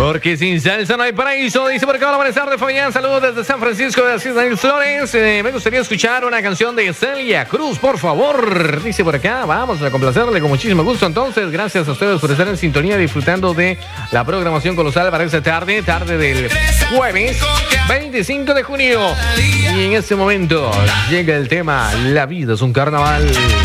Porque sin salsa no hay paraíso. Dice por acá, hola, buenas tardes, Fabián. Saludos desde San Francisco de Asís, Daniel Flores. Me gustaría escuchar una canción de Celia Cruz, por favor. Dice por acá, vamos a complacerle con muchísimo gusto. Entonces, gracias a ustedes por estar en sintonía, disfrutando de la programación colosal para esta tarde del jueves 25 de junio. Y en este momento llega el tema La vida es un carnaval.